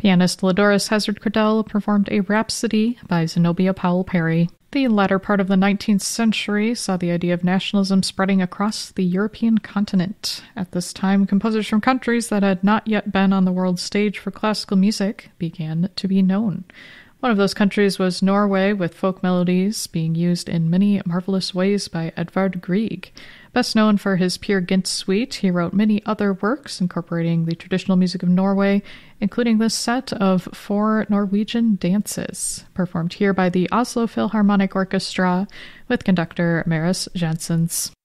Pianist Ladoris Hazard-Cordell performed a Rhapsody by Zenobia Powell Perry. The latter part of the 19th century saw the idea of nationalism spreading across the European continent. At this time, composers from countries that had not yet been on the world stage for classical music began to be known. One of those countries was Norway, with folk melodies being used in many marvelous ways by Edvard Grieg. Best known for his Peer Gynt Suite, he wrote many other works incorporating the traditional music of Norway, including this set of 4 Norwegian dances, performed here by the Oslo Philharmonic Orchestra with conductor Maris Janssens.